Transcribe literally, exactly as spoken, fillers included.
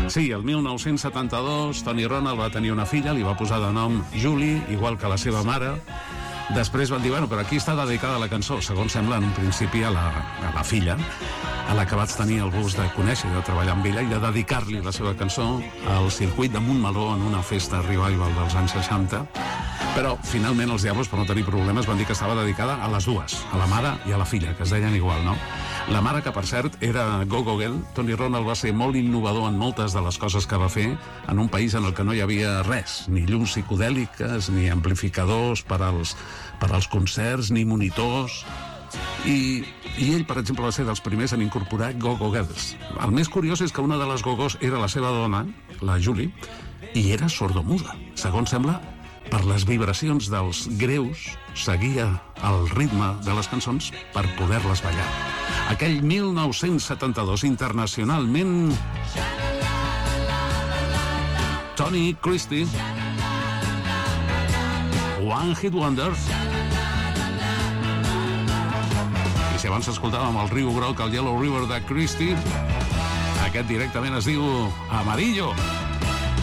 Sí, el mil nou-cents setanta-dos Tony Ronald va tenir una filla, li va posar de nom Julie, igual que la seva mare. Després van dir, bueno, però aquí està dedicada la cançó, segons sembla en un principi a la, a la filla, a la que vaig tenir el gust de conèixer, de treballar amb ella i de dedicar-li la seva cançó al circuit de Montmeló en una festa revival dels anys seixanta. Però finalment els Diablos, per no tenir problemes, van dir que estava dedicada a les dues, a la mare i a la filla, que es deien igual, no? La mare, que per cert era Go-Go Girl. Tony Ronald va ser molt innovador en moltes de les coses que va fer en un país en el que no hi havia res, ni llums psicodèliques, ni amplificadors per als, per als concerts, ni monitors. I, i ell, per exemple, va ser dels primers en incorporar Go-Go Girls. El més curiós és que una de les Go-Gos era la seva dona, la Julie, i era sordomuda. Segons sembla, per les vibracions dels greus, seguia el ritme de les cançons per poder-les ballar. Aquell mil nou-cents setanta-dos, internacionalment, Tony Christie, One Hit Wonder. I si abans escoltàvem el Riu Groc, el Yellow River de Christie, aquest directament es diu Amarillo.